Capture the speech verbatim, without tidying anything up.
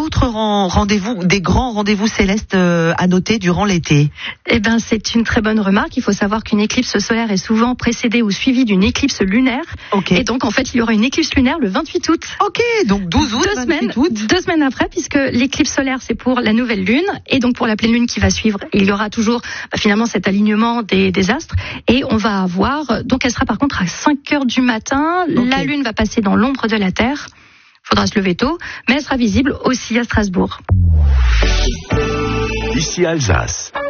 d'autres rendez-vous, des grands rendez-vous célestes à noter durant l'été? Eh ben, c'est une très bonne remarque. Il faut savoir qu'une éclipse solaire est souvent précédée ou suivie d'une éclipse lunaire. Okay. Et donc, en fait, il y aura une éclipse lunaire le vingt-huit août. Ok, donc douze août, deux semaines, août. Deux semaines après, puisque l'éclipse solaire, c'est pour la nouvelle lune. Et donc, pour la pleine lune qui va suivre, il y aura toujours bah, finalement cet alignement des, des astres. Et on va avoir, donc elle sera par contre à cinq heures du matin. Okay. La lune va passer dans l'ombre de la Terre. Faudra se lever tôt, mais elle sera visible aussi à Strasbourg. Ici Alsace.